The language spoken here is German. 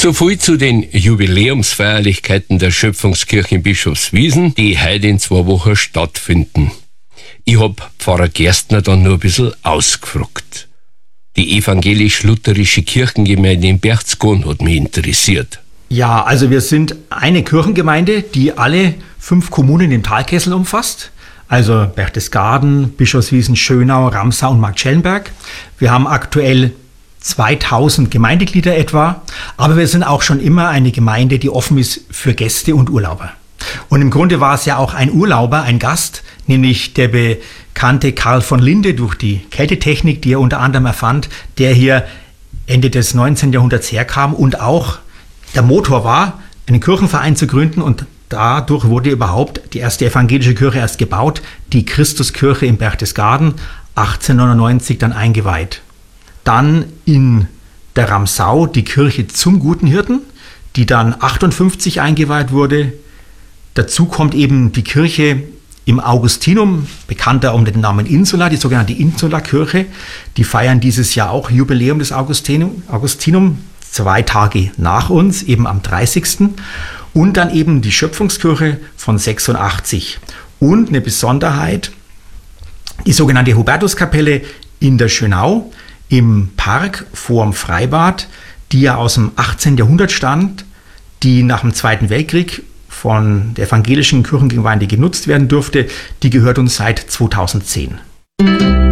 So viel zu den Jubiläumsfeierlichkeiten der Schöpfungskirche in Bischofswiesen, die heute in 2 Wochen stattfinden. Ich hab Pfarrer Gerstner dann nur ein bisschen ausgefragt. Die evangelisch-lutherische Kirchengemeinde in Berchtesgaden hat mich interessiert. Ja, also wir sind eine Kirchengemeinde, die alle 5 Kommunen im Talkessel umfasst. Also Berchtesgaden, Bischofswiesen, Schönau, Ramsau und Marktschellenberg. Wir haben aktuell 2000 Gemeindeglieder etwa, aber wir sind auch schon immer eine Gemeinde, die offen ist für Gäste und Urlauber. Und im Grunde war es ja auch ein Urlauber, ein Gast, nämlich der bekannte Karl von Linde durch die Kältetechnik, die er unter anderem erfand, der hier Ende des 19. Jahrhunderts herkam und auch der Motor war, einen Kirchenverein zu gründen, und dadurch wurde überhaupt die erste evangelische Kirche erst gebaut, die Christuskirche in Berchtesgaden, 1899 dann eingeweiht. Dann in der Ramsau die Kirche zum Guten Hirten, die dann 58 eingeweiht wurde. Dazu kommt eben die Kirche im Augustinum, bekannter unter dem Namen Insula, die sogenannte Insula-Kirche. Die feiern dieses Jahr auch Jubiläum des Augustinum, 2 Tage nach uns, eben am 30. Und dann eben die Schöpfungskirche von 86. Und eine Besonderheit, die sogenannte Hubertuskapelle in der Schönau, im Park vorm Freibad, die ja aus dem 18. Jahrhundert stammt, die nach dem Zweiten Weltkrieg von der evangelischen Kirchengemeinde genutzt werden durfte, die gehört uns seit 2010.